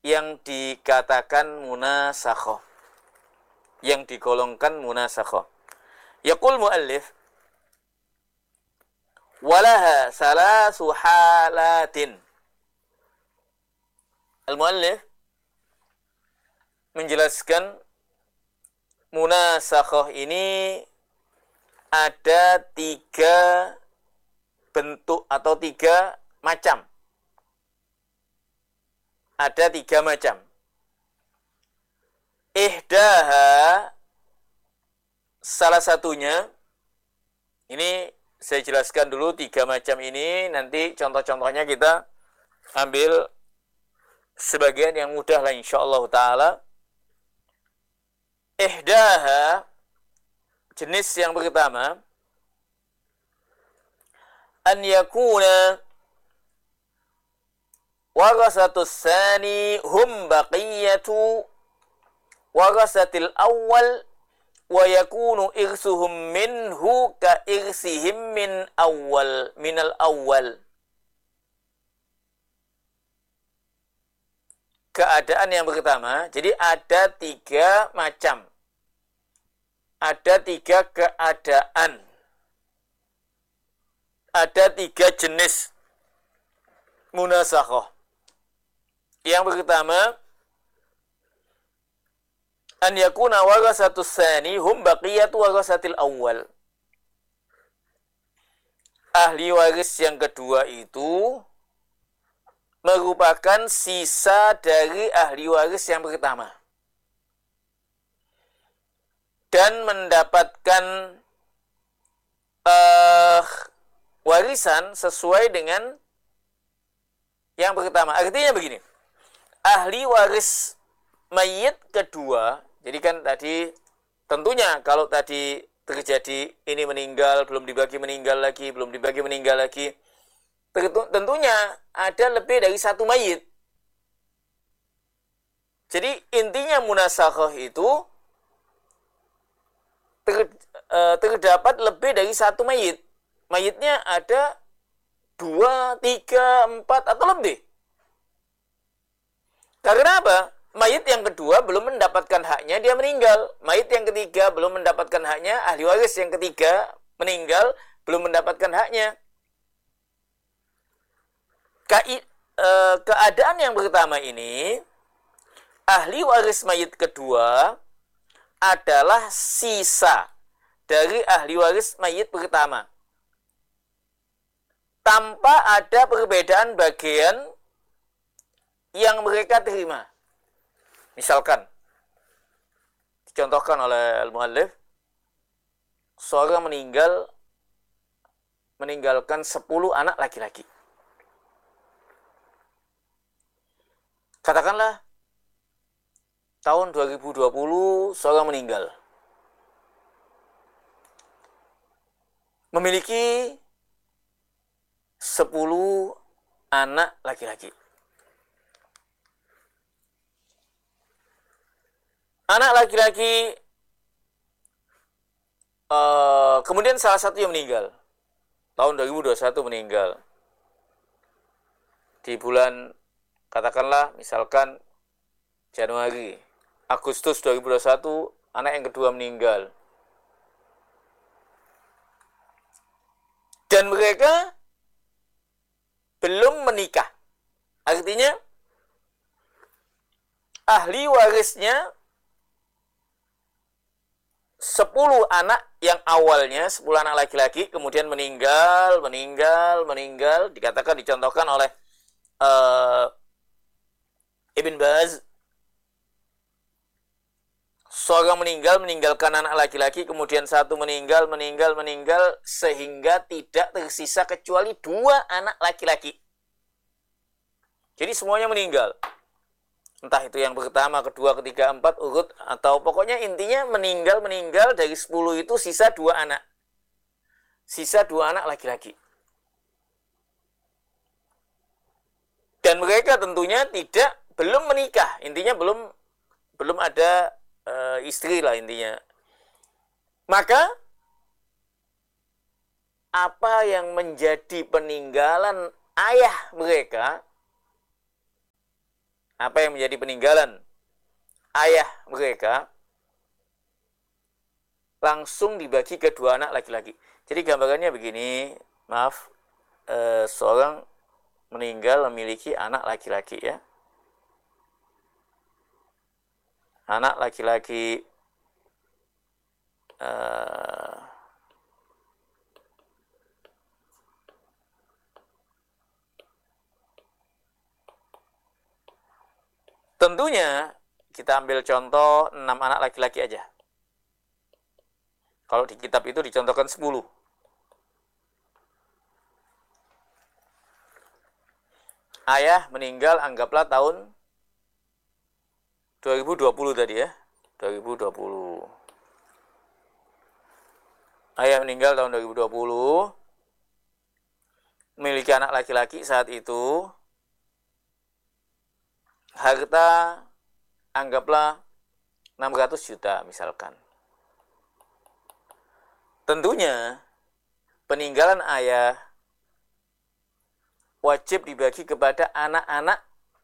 yang dikatakan munasakhoh, yang digolongkan munasakhoh. Yaqul muallif walaha salasu halatin. Al-muallif menjelaskan munasakhoh ini ada 3 bentuk atau 3 macam. Ada 3 macam. Ihdaha, salah satunya, ini saya jelaskan dulu 3 macam ini, nanti contoh-contohnya kita ambil sebagian yang mudah lah insyaallah ta'ala. Ihdaha, jenis yang pertama, an yakuna warasatus tsani hum baqiyatu warasatil awal wa yakunu irsuhum minhu ka irsihim minal awal. Keadaan yang pertama, jadi ada 3 macam. Ada 3 keadaan. Ada 3 jenis munasakhoh. Yang pertama, an yakuna warasatus tsani hum baqiyatu warasatil awal. Ahli waris yang kedua itu merupakan sisa dari ahli waris yang pertama. Dan mendapatkan warisan sesuai dengan yang pertama. Artinya begini, ahli waris mayit kedua, jadi kan tadi tentunya kalau tadi terjadi ini meninggal, belum dibagi meninggal lagi, belum dibagi meninggal lagi, tentunya ada lebih dari 1 mayit. Jadi intinya munasakhoh itu terdapat lebih dari 1 mayit. Mayitnya ada 2, 3, 4 atau lebih. Karena apa? Mayit yang kedua belum mendapatkan haknya, dia meninggal. Mayit yang ketiga belum mendapatkan haknya, ahli waris yang ketiga meninggal, belum mendapatkan haknya. Keadaan yang pertama ini, ahli waris mayit kedua adalah sisa dari ahli waris mayit pertama. Tanpa ada perbedaan bagian yang mereka terima. Misalkan, dicontohkan oleh al-muallif, seorang meninggalkan 10 anak laki-laki. Katakanlah, tahun 2020 seorang meninggal. Memiliki 10 anak laki-laki. Anak laki-laki, kemudian salah satu yang meninggal. Tahun 2021 meninggal. Di bulan, katakanlah, misalkan Januari, Agustus 2021, anak yang kedua meninggal. Dan mereka belum menikah. Artinya, ahli warisnya 10 anak yang awalnya 10 anak laki-laki kemudian meninggal, dicontohkan oleh Ibn Baz. Seorang meninggalkan anak laki-laki, kemudian satu meninggal, sehingga tidak tersisa kecuali 2 anak laki-laki. Jadi semuanya meninggal. Entah itu yang pertama, kedua, ketiga, 4, urut, atau pokoknya intinya meninggal, dari 10 itu sisa 2 anak. Sisa 2 anak laki-laki. Dan mereka tentunya belum menikah. Intinya belum ada istri lah intinya. Maka apa yang menjadi peninggalan ayah mereka apa yang menjadi peninggalan ayah mereka langsung dibagi ke dua anak laki-laki. Jadi gambarannya begini, maaf, seorang meninggal memiliki anak laki-laki ya. Anak laki-laki tentunya kita ambil contoh 6 anak laki-laki aja. Kalau di kitab itu dicontohkan 10. Ayah meninggal anggaplah tahun 2020 tadi ya. 2020. Ayah meninggal tahun 2020. Memiliki anak laki-laki saat itu. Harta anggaplah 600 juta misalkan. Tentunya peninggalan ayah wajib dibagi kepada anak-anak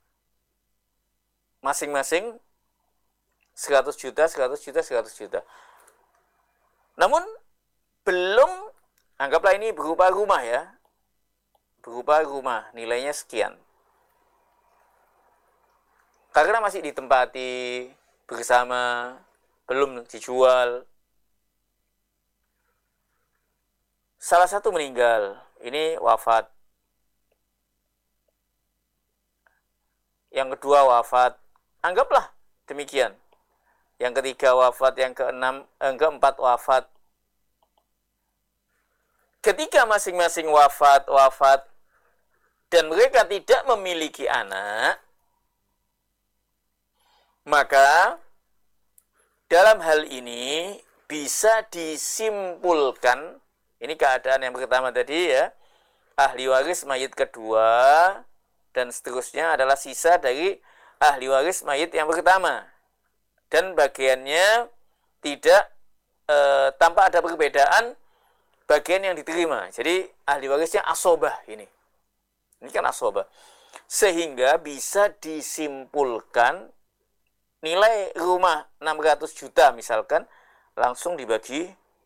masing-masing 100 juta, 100 juta, 100 juta. Namun belum, anggaplah ini berupa rumah ya. Berupa rumah, nilainya sekian. Karena masih ditempati bersama, belum dijual. Salah satu meninggal, ini wafat. Yang kedua wafat, anggaplah demikian. Yang ketiga wafat, yang keempat wafat. Ketika masing-masing wafat, dan mereka tidak memiliki anak, maka dalam hal ini bisa disimpulkan, ini keadaan yang pertama tadi ya, ahli waris mayit kedua, dan seterusnya adalah sisa dari ahli waris mayit yang pertama. Dan bagiannya tidak tanpa ada perbedaan bagian yang diterima. Jadi ahli warisnya asobah ini. Ini kan asobah. Sehingga bisa disimpulkan nilai rumah 600 juta misalkan langsung dibagi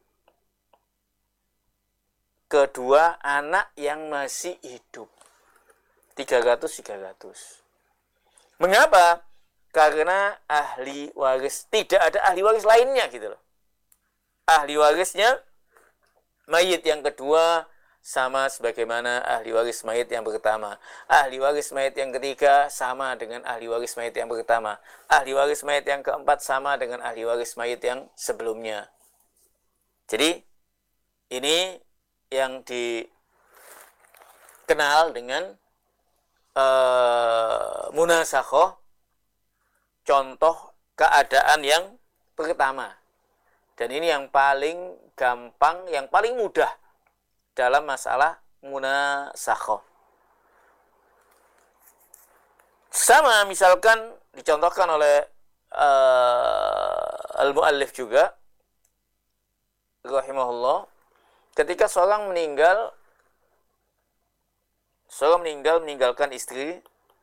kedua anak yang masih hidup. 300. Mengapa? Karena ahli waris, tidak ada ahli waris lainnya gitu loh. Ahli warisnya mayit yang kedua sama sebagaimana ahli waris mayit yang pertama. Ahli waris mayit yang ketiga sama dengan ahli waris mayit yang pertama. Ahli waris mayit yang keempat sama dengan ahli waris mayit yang sebelumnya. Jadi ini yang dikenal dengan munasakhoh, contoh keadaan yang pertama. Dan ini yang paling gampang, yang paling mudah dalam masalah munasakhoh. Sama misalkan dicontohkan oleh al-muallif juga rahimahullah, ketika seorang meninggalkan istri,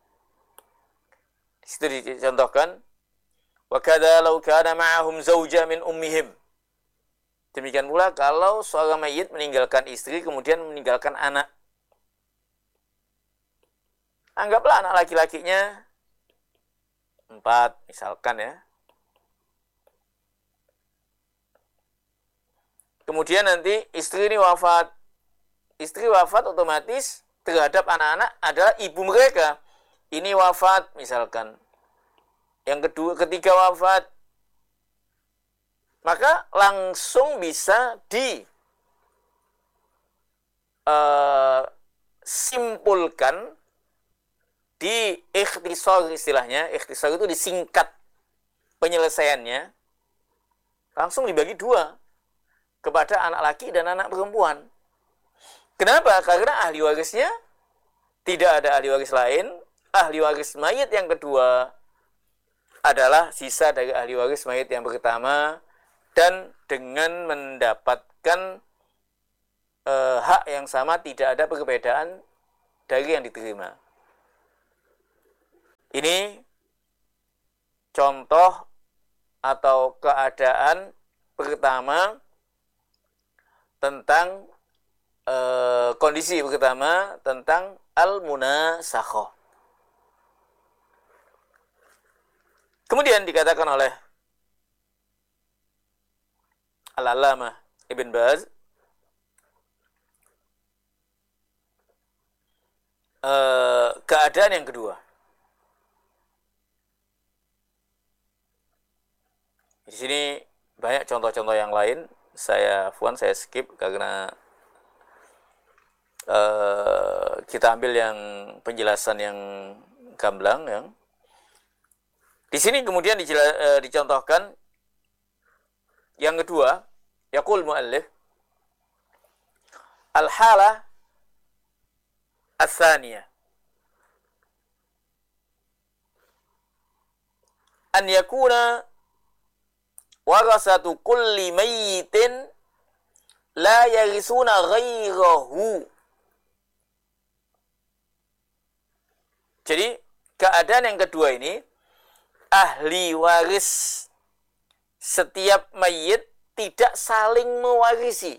di situ dicontohkan wa kadza law kana ma'ahum zauja min ummihim. Demikian pula kalau seorang mayit meninggalkan istri kemudian meninggalkan anak. Anggaplah anak laki-lakinya 4 misalkan ya. Kemudian nanti istri ini wafat. Istri wafat otomatis terhadap anak-anak adalah ibu mereka. Ini wafat misalkan. Yang ketiga wafat. Maka langsung bisa disimpulkan, di ikhtisar istilahnya. Ikhtisar itu disingkat penyelesaiannya. Langsung dibagi 2 kepada anak laki dan anak perempuan. Kenapa? Karena ahli warisnya tidak ada ahli waris lain. Ahli waris mayit yang kedua adalah sisa dari ahli waris mayit yang pertama, dan dengan mendapatkan hak yang sama, tidak ada perbedaan dari yang diterima. Ini contoh atau keadaan pertama tentang kondisi pertama tentang al-munasakhah. Kemudian dikatakan oleh Al-Allamah Ibn Baz, keadaan yang kedua. Di sini banyak contoh-contoh yang lain. Saya skip karena kita ambil yang penjelasan yang gamblang. Yang di sini kemudian dicontohkan yang kedua, yaqul muallif al-halah ats-tsaniyah an yakuna warasatu kulli mayyitin la yarisuna ghairahu. Jadi keadaan yang kedua ini, ahli waris setiap mayit tidak saling mewarisi.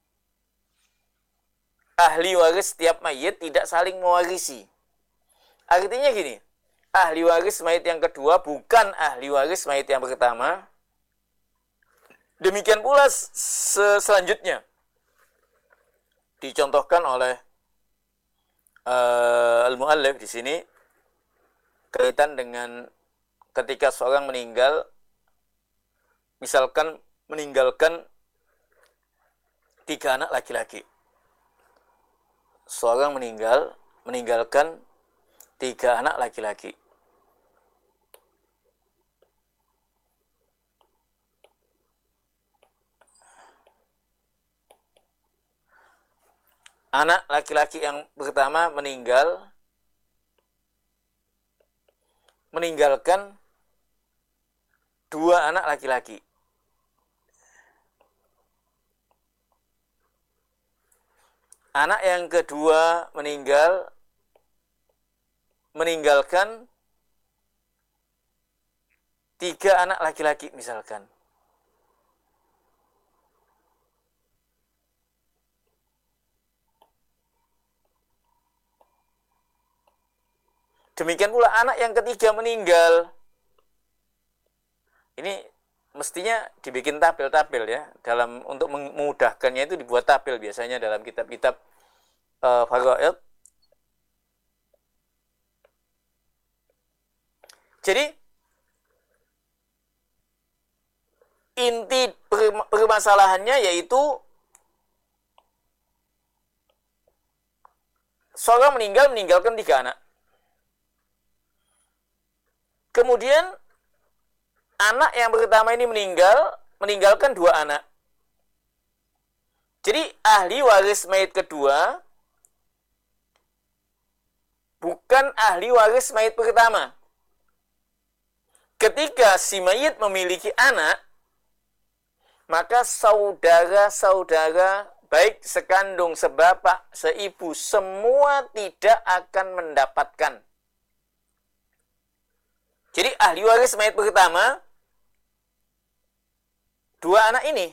Ahli waris setiap mayit tidak saling mewarisi. Artinya gini, ahli waris mayit yang kedua bukan ahli waris mayit yang pertama. Demikian pula selanjutnya dicontohkan oleh al-muallif di sini kaitan dengan ketika seorang meninggal, misalkan meninggalkan 3 anak laki-laki. Seorang meninggalkan 3 anak laki-laki. Anak laki-laki yang pertama meninggalkan 2 anak laki-laki. Anak yang kedua meninggalkan 3 anak laki-laki misalkan. Demikian pula anak yang ketiga meninggal. Ini mestinya dibikin tabel-tabel ya. Untuk memudahkannya itu dibuat tabel biasanya dalam kitab-kitab faraid. Jadi inti permasalahannya yaitu seorang meninggalkan 3 anak. Kemudian anak yang pertama ini meninggalkan 2 anak. Jadi ahli waris mayit kedua bukan ahli waris mayit pertama. Ketika si mayit memiliki anak, maka saudara-saudara baik sekandung, sebapak, seibu, semua tidak akan mendapatkan. Jadi ahli waris mayit pertama 2 anak ini.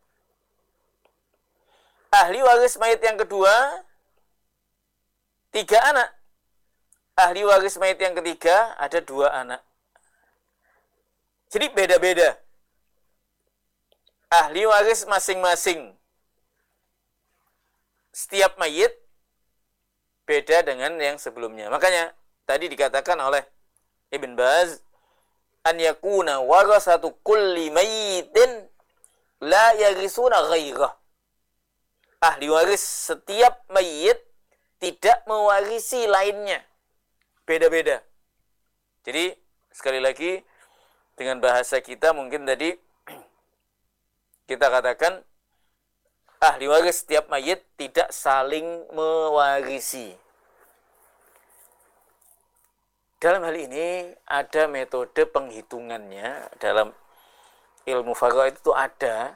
Ahli waris mayit yang kedua 3 anak. Ahli waris mayit yang ketiga ada 2 anak. Jadi beda-beda. Ahli waris masing-masing setiap mayit beda dengan yang sebelumnya. Makanya tadi dikatakan oleh Ibn Baz, an yakuna warasatu kulli mayyitin la yarisuna ghairah. Ahli waris setiap mayit tidak mewarisi lainnya. Beda-beda. Jadi sekali lagi dengan bahasa kita mungkin tadi kita katakan ahli waris setiap mayit tidak saling mewarisi. Dalam hal ini ada metode penghitungannya. Dalam ilmu faraid itu ada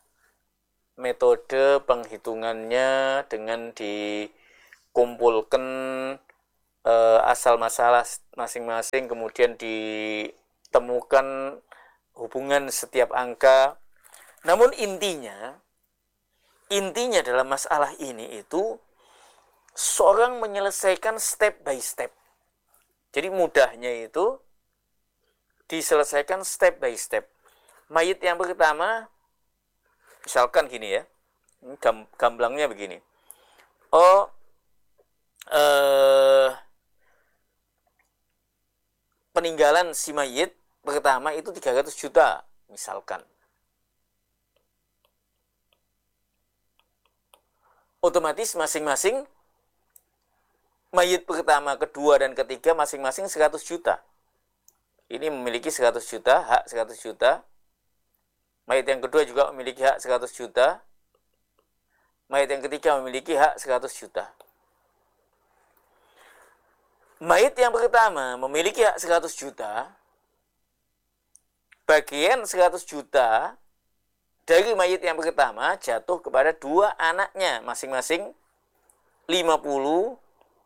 metode penghitungannya dengan dikumpulkan asal masalah masing-masing, kemudian temukan hubungan setiap angka. Namun intinya dalam masalah ini itu seorang menyelesaikan step by step. Jadi mudahnya itu diselesaikan step by step. Mayit yang pertama, misalkan gini ya, gamblangnya begini. Peninggalan si mayit pertama itu 300 juta, misalkan. Otomatis masing-masing mayit pertama, kedua, dan ketiga masing-masing 100 juta. Ini memiliki 100 juta, hak 100 juta. Mayit yang kedua juga memiliki hak 100 juta. Mayit yang ketiga memiliki hak 100 juta. Mayit yang pertama memiliki hak 100 juta. Bagian 100 juta dari mayit yang pertama jatuh kepada dua anaknya, masing-masing 50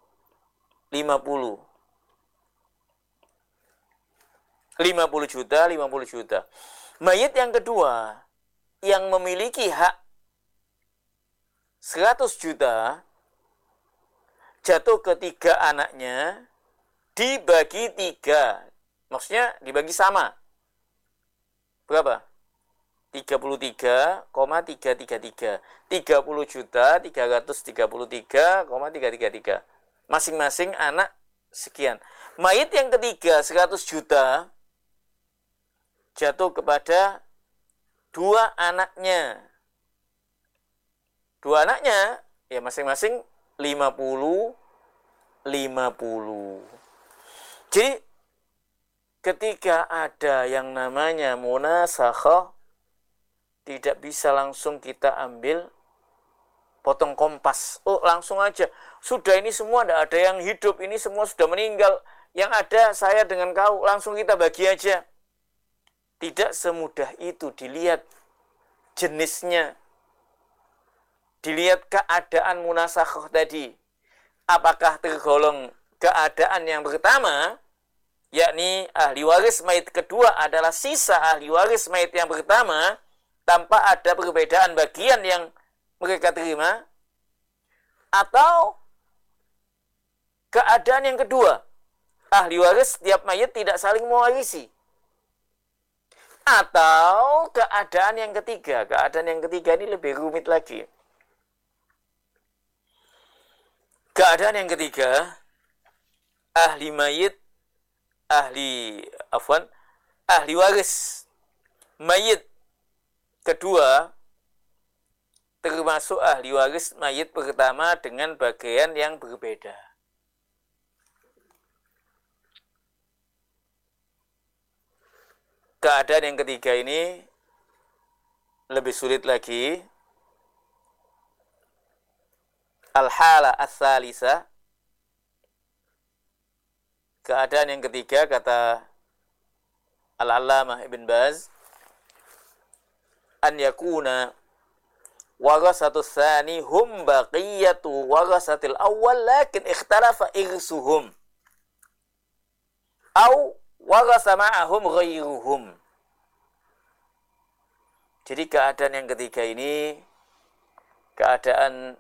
juta, 50 juta. Mayit yang kedua yang memiliki hak 100 juta jatuh ke tiga anaknya, dibagi tiga. Maksudnya dibagi sama. Berapa? 33,333. 30 juta 333,333. Masing-masing anak sekian. Mayit yang ketiga 100 juta jatuh kepada dua anaknya. Dua anaknya ya masing-masing 50. Jadi ketika ada yang namanya munasakhah, tidak bisa langsung kita ambil potong kompas. Oh, langsung aja. Sudah ini semua tidak ada yang hidup, ini semua sudah meninggal. Yang ada saya dengan kau, langsung kita bagi aja. Tidak semudah itu. Dilihat jenisnya. Dilihat keadaan munasakhah tadi. Apakah tergolong keadaan yang pertama, yakni ahli waris mayit kedua adalah sisa ahli waris mayit yang pertama, tanpa ada perbedaan bagian yang mereka terima, atau keadaan yang kedua, ahli waris setiap mayit tidak saling mewarisi, atau keadaan yang ketiga. Keadaan yang ketiga ini lebih rumit lagi. Keadaan yang ketiga, ahli waris mayit kedua termasuk ahli waris mayit pertama dengan bagian yang berbeda. Keadaan yang ketiga ini lebih sulit lagi. Al-hala as-salisa, keadaan yang ketiga, kata Al-Allamah Ibn Baz, an yakuna warasatus tsani hum baqiyatu warasatil awal lakin ikhtalafa irsuhum au warasa ma'ahum ghairuhum. Jadi keadaan yang ketiga ini keadaan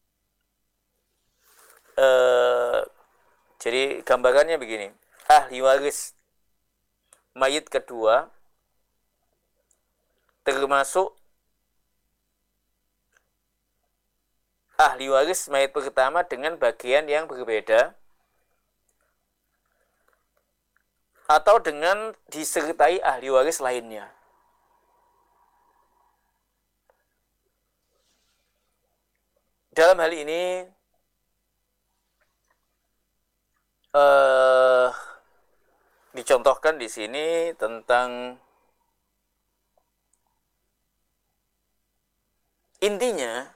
jadi gambarannya begini. Ahli waris mayit kedua termasuk ahli waris mayit pertama dengan bagian yang berbeda, atau dengan disertai ahli waris lainnya. Dalam hal ini dicontohkan di sini tentang intinya.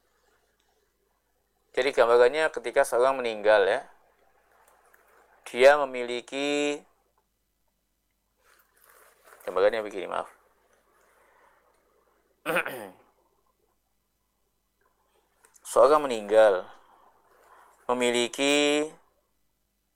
Jadi gambarannya ketika seorang meninggal ya, dia memiliki, gambarannya begini, maaf. Seorang meninggal memiliki